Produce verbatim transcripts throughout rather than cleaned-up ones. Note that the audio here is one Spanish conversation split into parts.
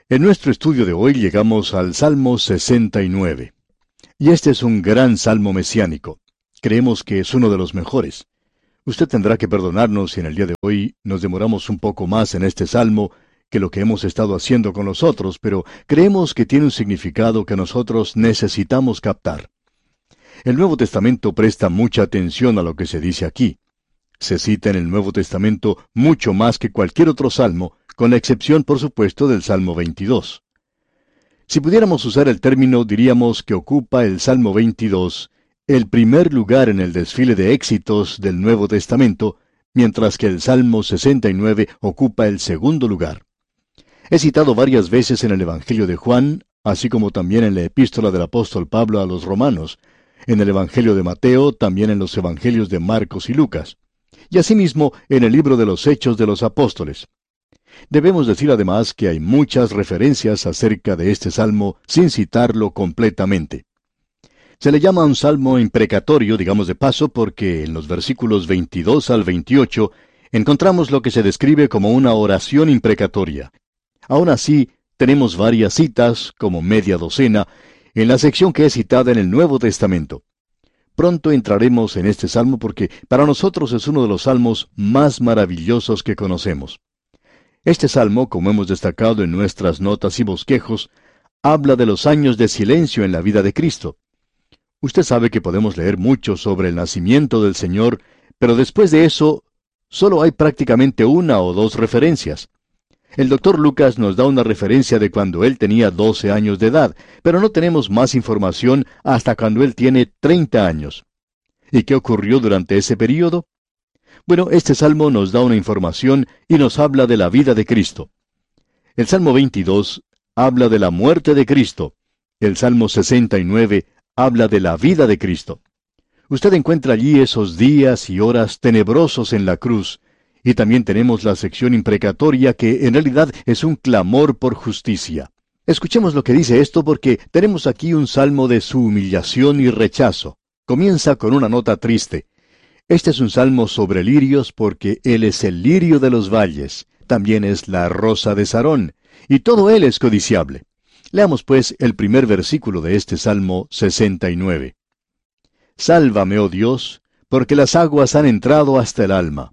En nuestro estudio de hoy llegamos al Salmo sesenta y nueve. Y este es un gran salmo mesiánico. Creemos que es uno de los mejores. Usted tendrá que perdonarnos si en el día de hoy nos demoramos un poco más en este salmo que lo que hemos estado haciendo con los otros, pero creemos que tiene un significado que nosotros necesitamos captar. El Nuevo Testamento presta mucha atención a lo que se dice aquí. Se cita en el Nuevo Testamento mucho más que cualquier otro salmo, con la excepción, por supuesto, del Salmo veintidós. Si pudiéramos usar el término, diríamos que ocupa el Salmo veintidós el primer lugar en el desfile de éxitos del Nuevo Testamento, mientras que el Salmo sesenta y nueve ocupa el segundo lugar. Es citado varias veces en el Evangelio de Juan, así como también en la epístola del apóstol Pablo a los Romanos, en el Evangelio de Mateo, también en los Evangelios de Marcos y Lucas, y asimismo en el libro de los Hechos de los Apóstoles. Debemos decir además que hay muchas referencias acerca de este salmo sin citarlo completamente. Se le llama un salmo imprecatorio, digamos de paso, porque en los versículos veintidós al veintiocho encontramos lo que se describe como una oración imprecatoria. Aún así, tenemos varias citas, como media docena, en la sección que es citada en el Nuevo Testamento. Pronto entraremos en este salmo porque para nosotros es uno de los salmos más maravillosos que conocemos. Este salmo, como hemos destacado en nuestras notas y bosquejos, habla de los años de silencio en la vida de Cristo. Usted sabe que podemos leer mucho sobre el nacimiento del Señor, pero después de eso, solo hay prácticamente una o dos referencias. El doctor Lucas nos da una referencia de cuando él tenía doce años de edad, pero no tenemos más información hasta cuando él tiene treinta años. ¿Y qué ocurrió durante ese período? Bueno, este salmo nos da una información y nos habla de la vida de Cristo. El Salmo veintidós habla de la muerte de Cristo. El Salmo sesenta y nueve habla de la vida de Cristo. Usted encuentra allí esos días y horas tenebrosos en la cruz, y también tenemos la sección imprecatoria que en realidad es un clamor por justicia. Escuchemos lo que dice esto porque tenemos aquí un salmo de su humillación y rechazo. Comienza con una nota triste. Este es un salmo sobre lirios porque él es el lirio de los valles, también es la rosa de Sarón, y todo él es codiciable. Leamos pues el primer versículo de este Salmo sesenta y nueve. Sálvame, oh Dios, porque las aguas han entrado hasta el alma.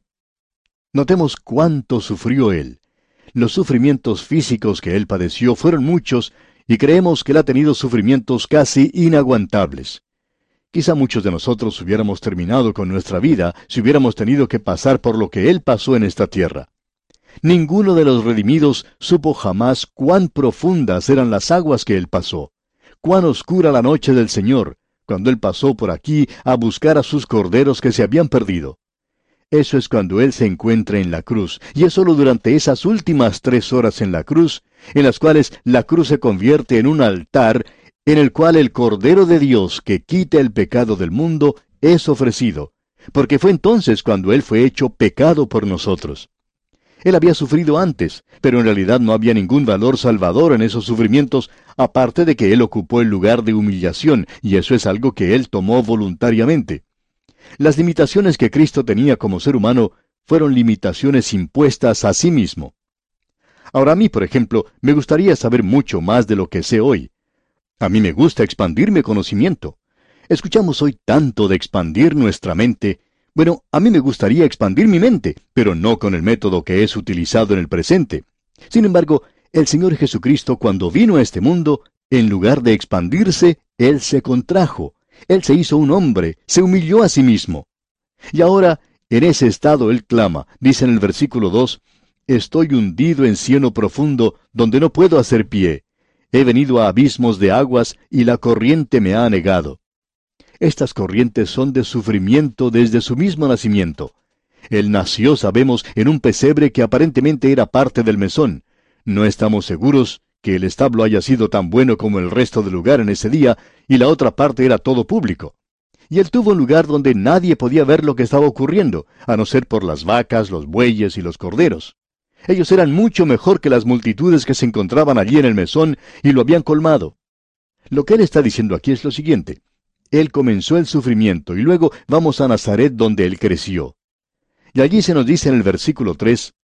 Notemos cuánto sufrió él. Los sufrimientos físicos que él padeció fueron muchos, y creemos que él ha tenido sufrimientos casi inaguantables. Quizá muchos de nosotros hubiéramos terminado con nuestra vida si hubiéramos tenido que pasar por lo que él pasó en esta tierra. Ninguno de los redimidos supo jamás cuán profundas eran las aguas que él pasó, cuán oscura la noche del Señor, cuando él pasó por aquí a buscar a sus corderos que se habían perdido. Eso es cuando él se encuentra en la cruz, y es solo durante esas últimas tres horas en la cruz, en las cuales la cruz se convierte en un altar, en el cual el Cordero de Dios que quita el pecado del mundo es ofrecido, porque fue entonces cuando él fue hecho pecado por nosotros. Él había sufrido antes, pero en realidad no había ningún valor salvador en esos sufrimientos, aparte de que él ocupó el lugar de humillación, y eso es algo que él tomó voluntariamente. Las limitaciones que Cristo tenía como ser humano fueron limitaciones impuestas a sí mismo. Ahora a mí, por ejemplo, me gustaría saber mucho más de lo que sé hoy. A mí me gusta expandir mi conocimiento. Escuchamos hoy tanto de expandir nuestra mente. Bueno, a mí me gustaría expandir mi mente, pero no con el método que es utilizado en el presente. Sin embargo, el Señor Jesucristo, cuando vino a este mundo, en lugar de expandirse, Él se contrajo. Él se hizo un hombre, se humilló a sí mismo. Y ahora, en ese estado Él clama, dice en el versículo dos, «Estoy hundido en cieno profundo, donde no puedo hacer pie. He venido a abismos de aguas, y la corriente me ha anegado». Estas corrientes son de sufrimiento desde su mismo nacimiento. Él nació, sabemos, en un pesebre que aparentemente era parte del mesón. No estamos seguros que el establo haya sido tan bueno como el resto del lugar en ese día, y la otra parte era todo público. Y él tuvo un lugar donde nadie podía ver lo que estaba ocurriendo, a no ser por las vacas, los bueyes y los corderos. Ellos eran mucho mejor que las multitudes que se encontraban allí en el mesón y lo habían colmado. Lo que él está diciendo aquí es lo siguiente. Él comenzó el sufrimiento y luego vamos a Nazaret donde él creció. Y allí se nos dice en el versículo tres,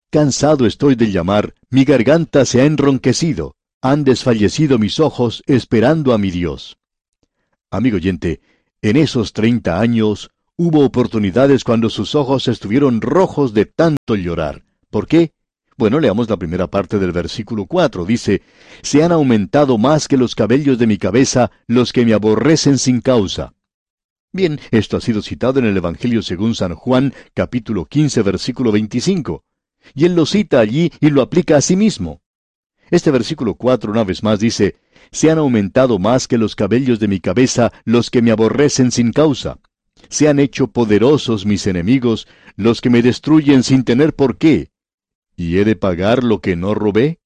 Cansado estoy de llamar, mi garganta se ha enronquecido, han desfallecido mis ojos esperando a mi Dios. Amigo oyente, en esos treinta años hubo oportunidades cuando sus ojos estuvieron rojos de tanto llorar. ¿Por qué? Bueno, leamos la primera parte del versículo cuatro. Dice, «Se han aumentado más que los cabellos de mi cabeza los que me aborrecen sin causa». Bien, esto ha sido citado en el Evangelio según San Juan, capítulo quince, versículo veinticinco. Y él lo cita allí y lo aplica a sí mismo. Este versículo cuatro una vez más dice, «Se han aumentado más que los cabellos de mi cabeza los que me aborrecen sin causa. Se han hecho poderosos mis enemigos, los que me destruyen sin tener por qué. ¿Y he de pagar lo que no robé?»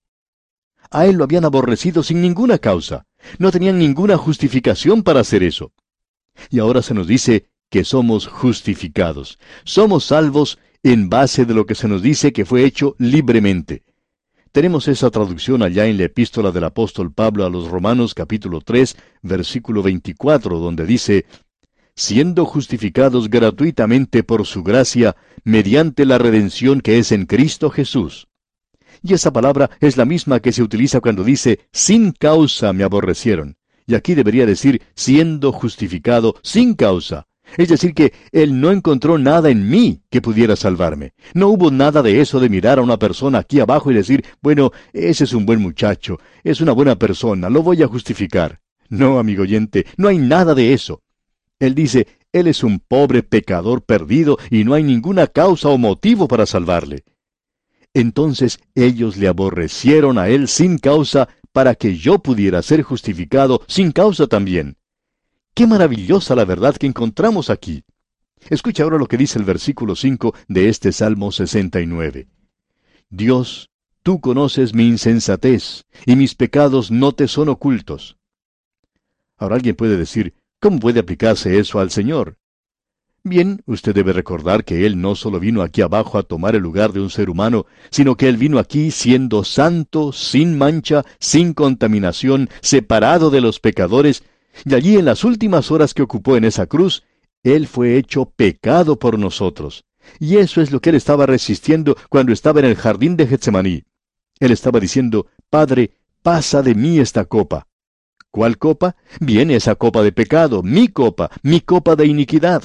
A él lo habían aborrecido sin ninguna causa. No tenían ninguna justificación para hacer eso. Y ahora se nos dice que somos justificados. Somos salvos en base de lo que se nos dice que fue hecho libremente. Tenemos esa traducción allá en la epístola del apóstol Pablo a los Romanos capítulo tres, versículo veinticuatro, donde dice, «Siendo justificados gratuitamente por su gracia, mediante la redención que es en Cristo Jesús». Y esa palabra es la misma que se utiliza cuando dice, «Sin causa me aborrecieron». Y aquí debería decir, «siendo justificado sin causa». Es decir, que él no encontró nada en mí que pudiera salvarme. No hubo nada de eso de mirar a una persona aquí abajo y decir, bueno, ese es un buen muchacho, es una buena persona, lo voy a justificar. No, amigo oyente, no hay nada de eso. Él dice, él es un pobre pecador perdido y no hay ninguna causa o motivo para salvarle. Entonces ellos le aborrecieron a él sin causa para que yo pudiera ser justificado sin causa también. ¡Qué maravillosa la verdad que encontramos aquí! Escucha ahora lo que dice el versículo cinco de este Salmo sesenta y nueve. Dios, tú conoces mi insensatez, y mis pecados no te son ocultos. Ahora alguien puede decir, ¿cómo puede aplicarse eso al Señor? Bien, usted debe recordar que Él no solo vino aquí abajo a tomar el lugar de un ser humano, sino que Él vino aquí siendo santo, sin mancha, sin contaminación, separado de los pecadores. Y allí en las últimas horas que ocupó en esa cruz, Él fue hecho pecado por nosotros. Y eso es lo que Él estaba resistiendo cuando estaba en el jardín de Getsemaní. Él estaba diciendo, Padre, pasa de mí esta copa. ¿Cuál copa? Bien, esa copa de pecado, mi copa, mi copa de iniquidad.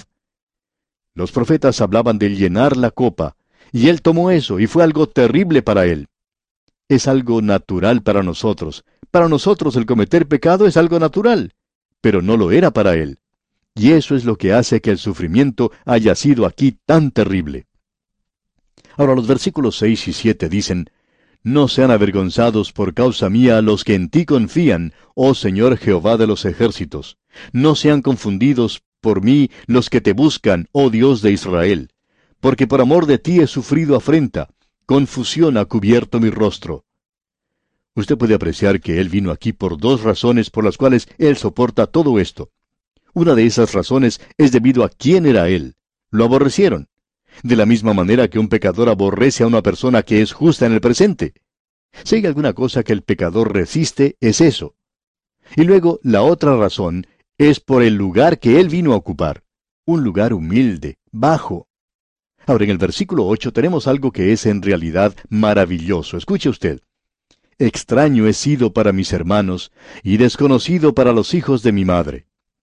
Los profetas hablaban de llenar la copa, y Él tomó eso, y fue algo terrible para Él. Es algo natural para nosotros. Para nosotros el cometer pecado es algo natural. Pero no lo era para él. Y eso es lo que hace que el sufrimiento haya sido aquí tan terrible. Ahora los versículos seis y siete dicen, «No sean avergonzados por causa mía los que en ti confían, oh Señor Jehová de los ejércitos. No sean confundidos por mí los que te buscan, oh Dios de Israel. Porque por amor de ti he sufrido afrenta, confusión ha cubierto mi rostro». Usted puede apreciar que Él vino aquí por dos razones por las cuales Él soporta todo esto. Una de esas razones es debido a quién era Él. Lo aborrecieron. De la misma manera que un pecador aborrece a una persona que es justa en el presente. Si hay alguna cosa que el pecador resiste, es eso. Y luego, la otra razón es por el lugar que Él vino a ocupar. Un lugar humilde, bajo. Ahora, en el versículo ocho tenemos algo que es en realidad maravilloso. Escuche usted. Extraño he sido para mis hermanos, y desconocido para los hijos de mi madre.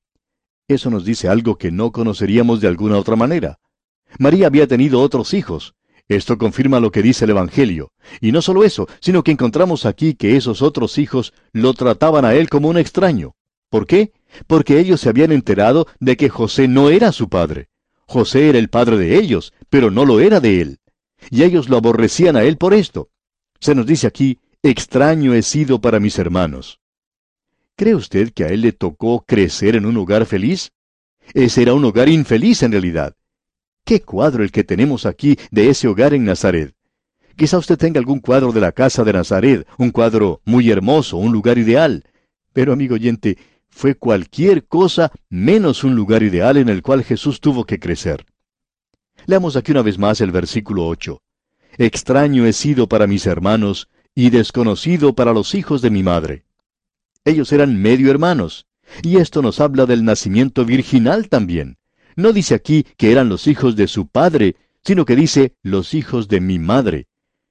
Eso nos dice algo que no conoceríamos de alguna otra manera. María había tenido otros hijos. Esto confirma lo que dice el Evangelio. Y no solo eso, sino que encontramos aquí que esos otros hijos lo trataban a él como un extraño. ¿Por qué? Porque ellos se habían enterado de que José no era su padre. José era el padre de ellos, pero no lo era de él. Y ellos lo aborrecían a él por esto. Se nos dice aquí, extraño he sido para mis hermanos. ¿Cree usted que a él le tocó crecer en un hogar feliz? Ese era un hogar infeliz en realidad. ¿Qué cuadro el que tenemos aquí de ese hogar en Nazaret? Quizá usted tenga algún cuadro de la casa de Nazaret, un cuadro muy hermoso, un lugar ideal. Pero, amigo oyente, fue cualquier cosa menos un lugar ideal en el cual Jesús tuvo que crecer. Leamos aquí una vez más el versículo ocho. Extraño he sido para mis hermanos, y desconocido para los hijos de mi madre. Ellos eran medio hermanos, y esto nos habla del nacimiento virginal también. No dice aquí que eran los hijos de su padre, sino que dice los hijos de mi madre.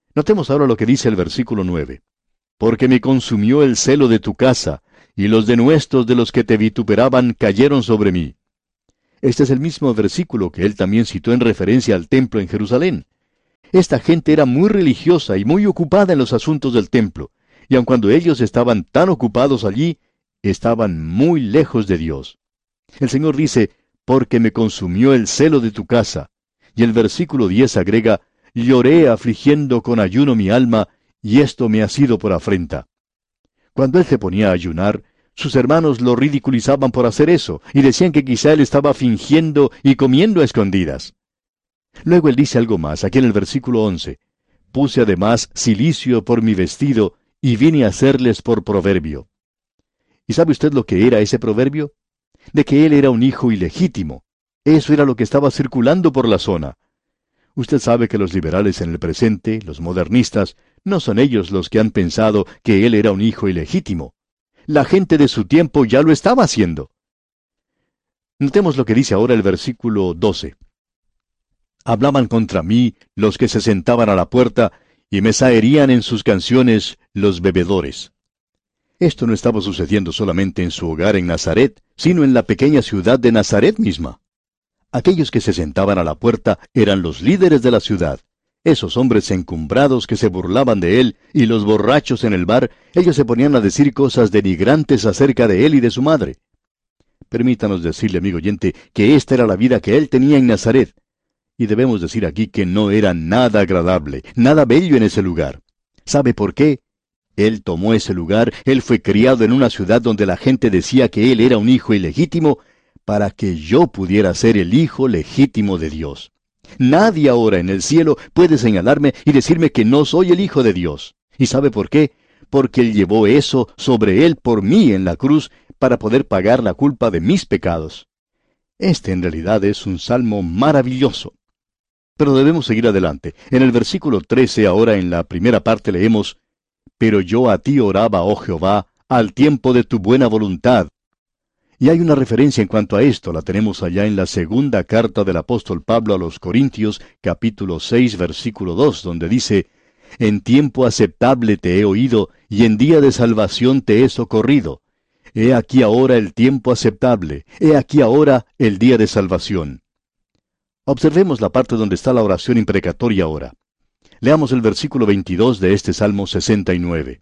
Notemos ahora lo que dice el versículo nueve. Porque me consumió el celo de tu casa, y los denuestos de los que te vituperaban cayeron sobre mí. Este es el mismo versículo que él también citó en referencia al templo en Jerusalén. Esta gente era muy religiosa y muy ocupada en los asuntos del templo, y aun cuando ellos estaban tan ocupados allí, estaban muy lejos de Dios. El Señor dice, porque me consumió el celo de tu casa. Y el versículo diez agrega, lloré afligiendo con ayuno mi alma, y esto me ha sido por afrenta. Cuando él se ponía a ayunar, sus hermanos lo ridiculizaban por hacer eso, y decían que quizá él estaba fingiendo y comiendo a escondidas. Luego él dice algo más, aquí en el versículo once. Puse además cilicio por mi vestido, y vine a hacerles por proverbio. ¿Y sabe usted lo que era ese proverbio? De que él era un hijo ilegítimo. Eso era lo que estaba circulando por la zona. Usted sabe que los liberales en el presente, los modernistas, no son ellos los que han pensado que él era un hijo ilegítimo. La gente de su tiempo ya lo estaba haciendo. Notemos lo que dice ahora el versículo doce. Hablaban contra mí los que se sentaban a la puerta, y me zaherían en sus canciones los bebedores. Esto no estaba sucediendo solamente en su hogar en Nazaret, sino en la pequeña ciudad de Nazaret misma. Aquellos que se sentaban a la puerta eran los líderes de la ciudad. Esos hombres encumbrados que se burlaban de él, y los borrachos en el bar, ellos se ponían a decir cosas denigrantes acerca de él y de su madre. Permítanos decirle, amigo oyente, que esta era la vida que él tenía en Nazaret. Y debemos decir aquí que no era nada agradable, nada bello en ese lugar. ¿Sabe por qué? Él tomó ese lugar, él fue criado en una ciudad donde la gente decía que él era un hijo ilegítimo, para que yo pudiera ser el hijo legítimo de Dios. Nadie ahora en el cielo puede señalarme y decirme que no soy el hijo de Dios. ¿Y sabe por qué? Porque él llevó eso sobre él por mí en la cruz para poder pagar la culpa de mis pecados. Este en realidad es un salmo maravilloso. Pero debemos seguir adelante. En el versículo trece, ahora en la primera parte leemos, Pero yo a ti oraba, oh Jehová, al tiempo de tu buena voluntad. Y hay una referencia en cuanto a esto, la tenemos allá en la segunda carta del apóstol Pablo a los Corintios, capítulo seis, versículo dos, donde dice, En tiempo aceptable te he oído, y en día de salvación te he socorrido. He aquí ahora el tiempo aceptable, he aquí ahora el día de salvación. Observemos la parte donde está la oración imprecatoria ahora. Leamos el versículo veintidós de este Salmo sesenta y nueve.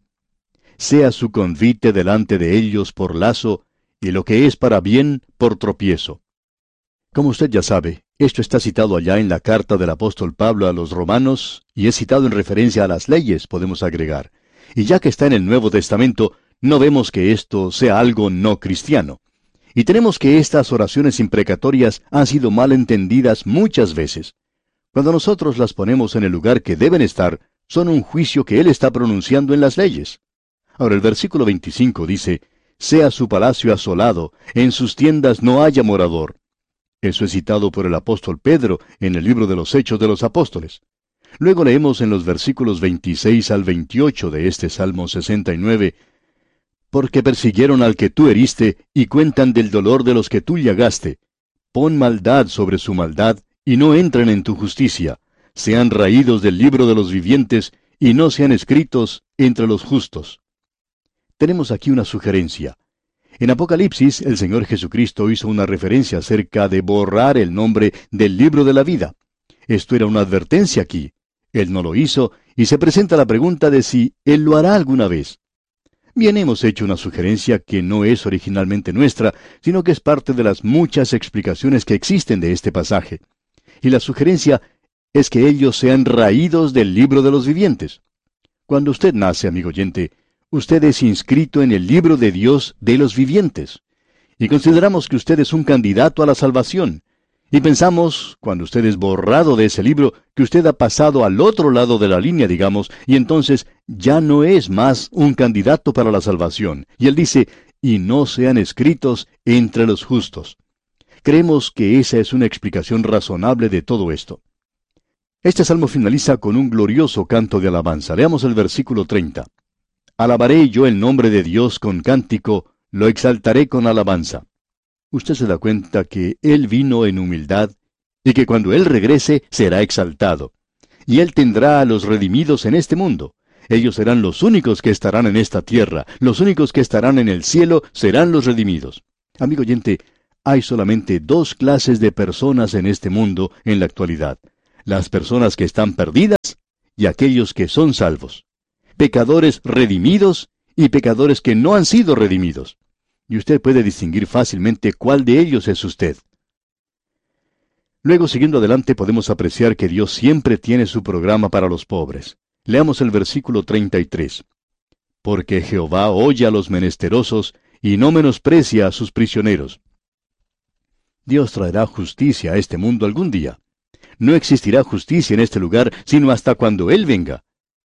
Sea su convite delante de ellos por lazo, y lo que es para bien por tropiezo. Como usted ya sabe, esto está citado allá en la carta del apóstol Pablo a los romanos, y es citado en referencia a las leyes, podemos agregar. Y ya que está en el Nuevo Testamento, no vemos que esto sea algo no cristiano. Y tenemos que estas oraciones imprecatorias han sido mal entendidas muchas veces. Cuando nosotros las ponemos en el lugar que deben estar, son un juicio que Él está pronunciando en las leyes. Ahora el versículo veinticinco dice, sea su palacio asolado, en sus tiendas no haya morador. Eso es citado por el apóstol Pedro en el libro de los Hechos de los Apóstoles. Luego leemos en los versículos veintiséis al veintiocho de este Salmo sesenta y nueve, Porque persiguieron al que tú heriste, y cuentan del dolor de los que tú llagaste. Pon maldad sobre su maldad, y no entren en tu justicia. Sean raídos del libro de los vivientes, y no sean escritos entre los justos. Tenemos aquí una sugerencia. En Apocalipsis, el Señor Jesucristo hizo una referencia acerca de borrar el nombre del libro de la vida. Esto era una advertencia aquí. Él no lo hizo, y se presenta la pregunta de si Él lo hará alguna vez. Bien, hemos hecho una sugerencia que no es originalmente nuestra, sino que es parte de las muchas explicaciones que existen de este pasaje. Y la sugerencia es que ellos sean raídos del libro de los vivientes. Cuando usted nace, amigo oyente, usted es inscrito en el libro de Dios de los vivientes. Y consideramos que usted es un candidato a la salvación. Y pensamos, cuando usted es borrado de ese libro, que usted ha pasado al otro lado de la línea, digamos, y entonces ya no es más un candidato para la salvación. Y él dice, y no sean escritos entre los justos. Creemos que esa es una explicación razonable de todo esto. Este salmo finaliza con un glorioso canto de alabanza. Leamos el versículo treinta. Alabaré yo el nombre de Dios con cántico, lo exaltaré con alabanza. Usted se da cuenta que Él vino en humildad y que cuando Él regrese será exaltado. y Él tendrá a los redimidos en este mundo. Ellos serán los únicos que estarán en esta tierra, los únicos que estarán en el cielo serán los redimidos. Amigo oyente, hay solamente dos clases de personas en este mundo en la actualidad: las personas que están perdidas y aquellos que son salvos. Pecadores redimidos y pecadores que no han sido redimidos. Y usted puede distinguir fácilmente cuál de ellos es usted. Luego, siguiendo adelante, podemos apreciar que Dios siempre tiene su programa para los pobres. Leamos el versículo treinta y tres. Porque Jehová oye a los menesterosos y no menosprecia a sus prisioneros. Dios traerá justicia a este mundo algún día. No existirá justicia en este lugar sino hasta cuando Él venga.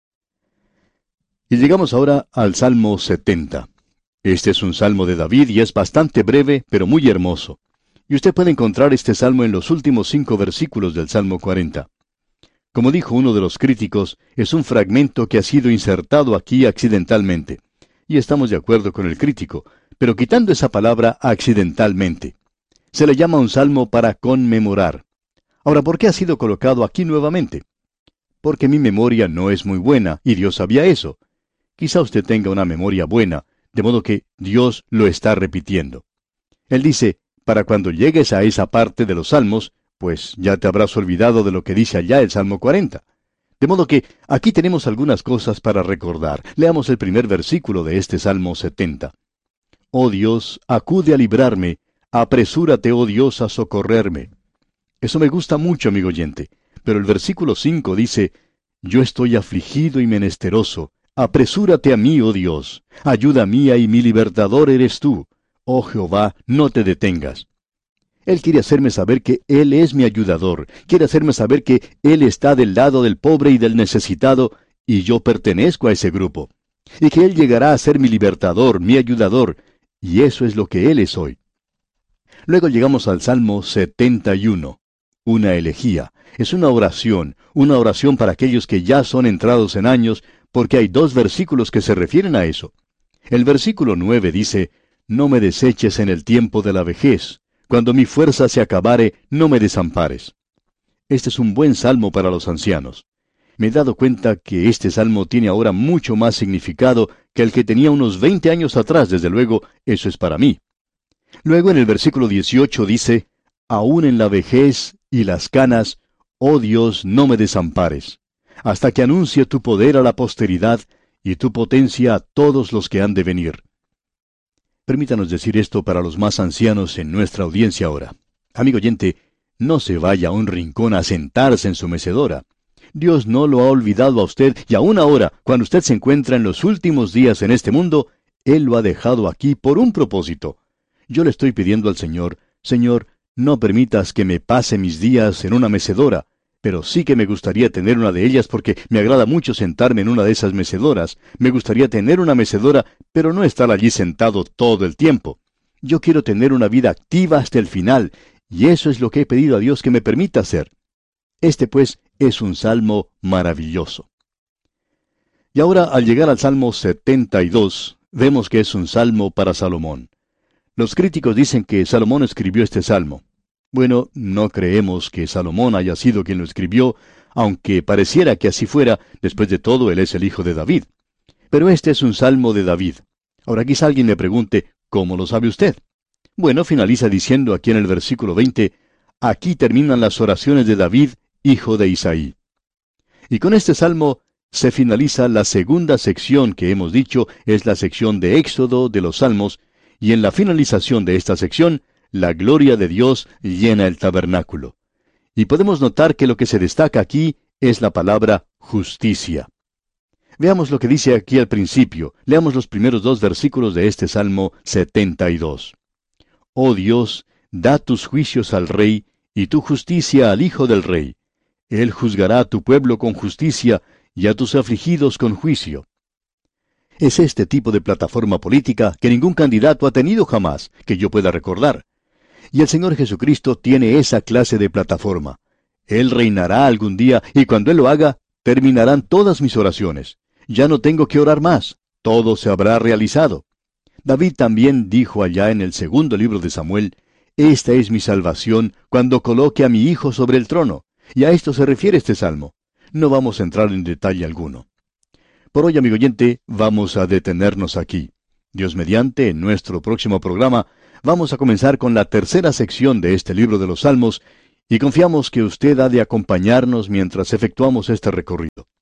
Y llegamos ahora al Salmo setenta. Este es un salmo de David y es bastante breve, pero muy hermoso. Y usted puede encontrar este salmo en los últimos cinco versículos del Salmo cuarenta. Como dijo uno de los críticos, es un fragmento que ha sido insertado aquí accidentalmente. Y estamos de acuerdo con el crítico, pero quitando esa palabra accidentalmente. Se le llama un salmo para conmemorar. Ahora, ¿por qué ha sido colocado aquí nuevamente? Porque mi memoria no es muy buena, y Dios sabía eso. Quizá usted tenga una memoria buena, de modo que Dios lo está repitiendo. Él dice, para cuando llegues a esa parte de los salmos, pues ya te habrás olvidado de lo que dice allá el Salmo cuarenta. De modo que aquí tenemos algunas cosas para recordar. Leamos el primer versículo de este Salmo setenta. Oh Dios, acude a librarme, apresúrate, oh Dios, a socorrerme. Eso me gusta mucho, amigo oyente. Pero el versículo cinco dice, yo estoy afligido y menesteroso, apresúrate a mí, oh Dios, ayuda mía y mi libertador eres tú. Oh Jehová, no te detengas. Él quiere hacerme saber que Él es mi ayudador, quiere hacerme saber que Él está del lado del pobre y del necesitado, y yo pertenezco a ese grupo, y que Él llegará a ser mi libertador, mi ayudador, y eso es lo que Él es hoy. Luego llegamos al Salmo setenta y uno, una elegía. Es una oración, una oración para aquellos que ya son entrados en años, porque hay dos versículos que se refieren a eso. El versículo nueve dice, no me deseches en el tiempo de la vejez. Cuando mi fuerza se acabare, no me desampares. Este es un buen salmo para los ancianos. Me he dado cuenta que este salmo tiene ahora mucho más significado que el que tenía unos veinte años atrás, desde luego, eso es para mí. Luego en el versículo dieciocho dice, aún en la vejez y las canas, oh Dios, no me desampares, hasta que anuncie tu poder a la posteridad y tu potencia a todos los que han de venir. Permítanos decir esto para los más ancianos en nuestra audiencia ahora. Amigo oyente, no se vaya a un rincón a sentarse en su mecedora. Dios no lo ha olvidado a usted, y aún ahora, cuando usted se encuentra en los últimos días en este mundo, Él lo ha dejado aquí por un propósito. Yo le estoy pidiendo al Señor, Señor, no permitas que me pase mis días en una mecedora, pero sí que me gustaría tener una de ellas porque me agrada mucho sentarme en una de esas mecedoras. Me gustaría tener una mecedora, pero no estar allí sentado todo el tiempo. Yo quiero tener una vida activa hasta el final, y eso es lo que he pedido a Dios que me permita hacer. Este, pues, es un salmo maravilloso. Y ahora, al llegar al Salmo setenta y dos, vemos que es un salmo para Salomón. Los críticos dicen que Salomón escribió este salmo. Bueno, no creemos que Salomón haya sido quien lo escribió, aunque pareciera que así fuera. Después de todo, él es el hijo de David. Pero este es un salmo de David. Ahora quizá alguien me pregunte, ¿cómo lo sabe usted? Bueno, finaliza diciendo aquí en el versículo veinte, aquí terminan las oraciones de David, hijo de Isaí. Y con este salmo se finaliza la segunda sección que hemos dicho es la sección de Éxodo de los Salmos, y en la finalización de esta sección, la gloria de Dios llena el tabernáculo. Y podemos notar que lo que se destaca aquí es la palabra justicia. Veamos lo que dice aquí al principio. Leamos los primeros dos versículos de este Salmo setenta y dos. Oh Dios, da tus juicios al rey, y tu justicia al hijo del rey. Él juzgará a tu pueblo con justicia, y a tus afligidos con juicio. Es este tipo de plataforma política que ningún candidato ha tenido jamás, que yo pueda recordar. Y el Señor Jesucristo tiene esa clase de plataforma. Él reinará algún día, y cuando Él lo haga, terminarán todas mis oraciones. Ya no tengo que orar más. Todo se habrá realizado. David también dijo allá en el segundo libro de Samuel, esta es mi salvación cuando coloque a mi hijo sobre el trono. Y a esto se refiere este salmo. no vamos a entrar en detalle alguno. Por hoy, amigo oyente, vamos a detenernos aquí. Dios mediante, en nuestro próximo programa, vamos a comenzar con la tercera sección de este libro de los Salmos, y confiamos que usted ha de acompañarnos mientras efectuamos este recorrido.